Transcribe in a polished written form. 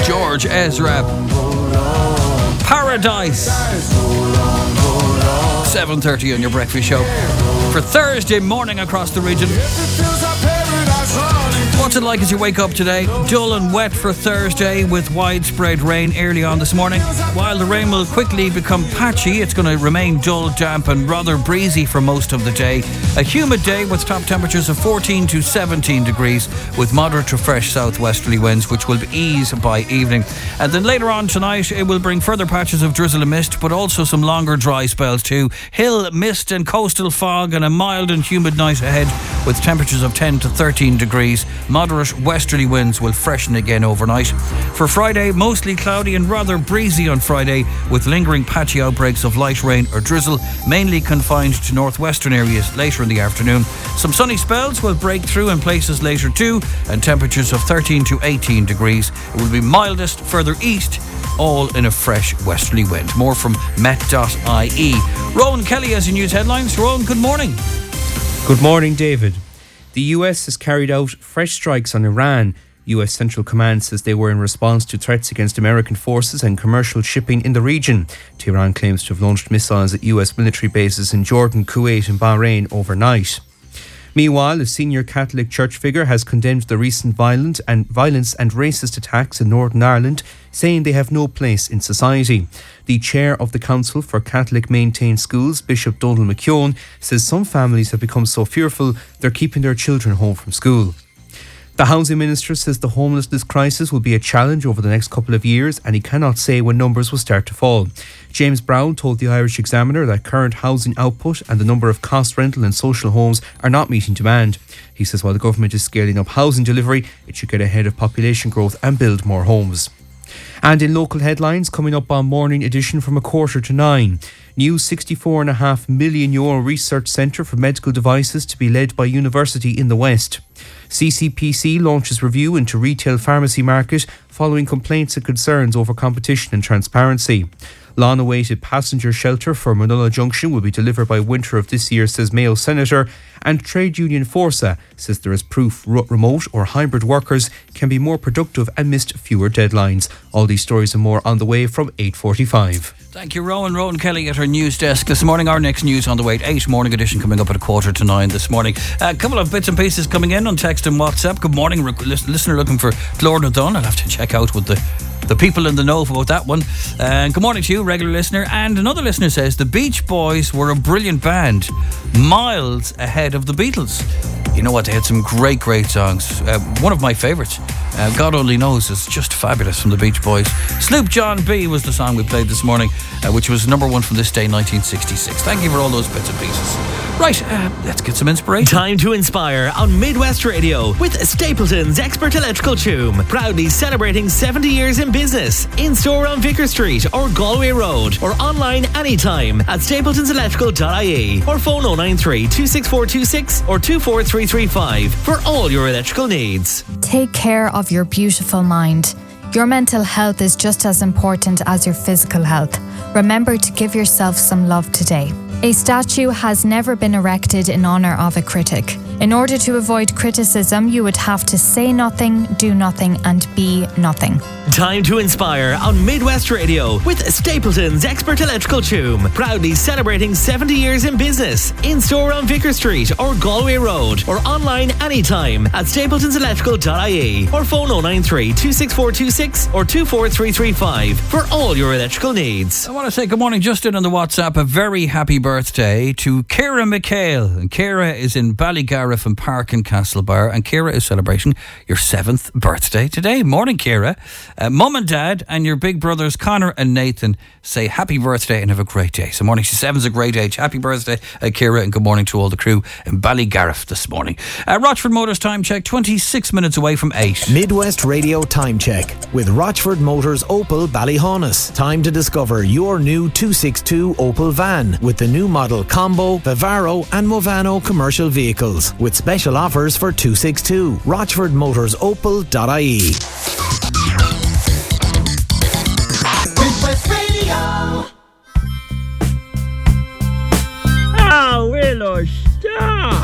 George Ezra. Paradise. 7:30 on your breakfast show for Thursday morning across the region. What's it like as you wake up today? Dull and wet for Thursday with widespread rain early on this morning. While the rain will quickly become patchy, it's going to remain dull, damp and rather breezy for most of the day. A humid day with top temperatures of 14 to 17 degrees with moderate to fresh southwesterly winds, which will ease by evening. And then later on tonight, it will bring further patches of drizzle and mist, but also some longer dry spells too. Hill mist and coastal fog and a mild and humid night ahead with temperatures of 10 to 13 degrees. Moderate westerly winds will freshen again overnight. For Friday, mostly cloudy and rather breezy on Friday with lingering patchy outbreaks of light rain or drizzle, mainly confined to northwestern areas later in the afternoon. Some sunny spells will break through in places later too, and temperatures of 13 to 18 degrees. It will be mildest further east, all in a fresh westerly wind. More from Met.ie. Rowan Kelly has your news headlines. Rowan, good morning. Good morning, David. The US has carried out fresh strikes on Iran. US Central Command says they were in response to threats against American forces and commercial shipping in the region. Tehran claims to have launched missiles at US military bases in Jordan, Kuwait and Bahrain overnight. Meanwhile, a senior Catholic church figure has condemned the recent violence and racist attacks in Northern Ireland, saying they have no place in society. The chair of the Council for Catholic Maintained Schools, Bishop Donal McKeown, says some families have become so fearful they're keeping their children home from school. The Housing Minister says the homelessness crisis will be a challenge over the next couple of years and he cannot say when numbers will start to fall. James Brown told the Irish Examiner that current housing output and the number of cost rental and social homes are not meeting demand. He says while the government is scaling up housing delivery, it should get ahead of population growth and build more homes. And in local headlines, coming up on Morning Edition from 8:45. New €64.5 million research centre for medical devices to be led by university in the West. CCPC launches review into retail pharmacy market following complaints and concerns over competition and transparency. Long-awaited passenger shelter for Manola Junction will be delivered by winter of this year, says Mayo Senator. And trade union Forza says there is proof remote or hybrid workers can be more productive and missed fewer deadlines. All these stories and more on the way from 8:45. Thank you, Rowan. Rowan Kelly at our news desk this morning. Our next news on the way at 8. Morning Edition coming up at 8:45 this morning. A couple of bits and pieces coming in on text and WhatsApp. Good morning, listener looking for Glorna Dunn. I'll have to check out with the people in the know about that one. Good morning to you, regular listener. And another listener says the Beach Boys were a brilliant band, miles ahead of the Beatles. You know what, they had some great songs. One of my favourites, God Only Knows, is just fabulous from the Beach Boys. Sloop John B was the song we played this morning, which was number one from this day, 1966. Thank you for all those bits and pieces. Right, let's get some inspiration. Time to inspire on Midwest Radio with Stapleton's Expert Electrical Tume. Proudly celebrating 70 years in business. In-store on Vicar Street or Galway Road, or online anytime at stapletonselectrical.ie or phone 093 26426 or 24335 for all your electrical needs. Take care of your beautiful mind. Your mental health is just as important as your physical health. Remember to give yourself some love today. A statue has never been erected in honour of a critic. In order to avoid criticism, you would have to say nothing, do nothing, and be nothing. Time to inspire on Midwest Radio with Stapleton's Expert Electrical Tume. Proudly celebrating 70 years in business. In-store on Vicar Street or Galway Road, or online anytime at stapletonselectrical.ie or phone 093 26426 or 24335 for all your electrical needs. I want to say good morning just in on the WhatsApp. A very happy birthday to Ciara McHale. And Ciara is in Ballygariff and Park in Castlebar, and Ciara is celebrating your 7th birthday today. Morning, Ciara. Mum and Dad and your big brothers Connor and Nathan say happy birthday and have a great day. So morning, 7's a great age. Happy birthday, Ciara, and good morning to all the crew in Ballygariff this morning. Rochford Motors time check, 26 minutes away from 8. Midwest Radio time check with Rochford Motors Opel Ballyhonus. Time to discover your new 262 Opel van with the new model Combo, Vivaro and Movano commercial vehicles with special offers for 262. RochfordMotorsOpel.ie. Midwest Radio. Ah, Willows.